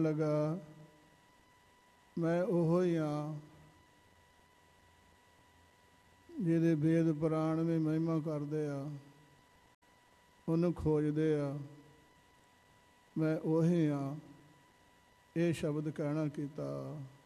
ਲੱਗਾ ਮੈਂ ਉਹੋ ਹੀ ਹਾਂ ਜਿਹਦੇ ਵੇਦ ਪੁਰਾਣ ਵੀ ਮਹਿਮਾ ਕਰਦੇ ਆ, ਉਹਨੂੰ ਖੋਜਦੇ ਆ। ਮੈਂ ਉਹੀ ਹਾਂ, ਇਹ ਸ਼ਬਦ ਕਹਿਣਾ ਕੀਤਾ।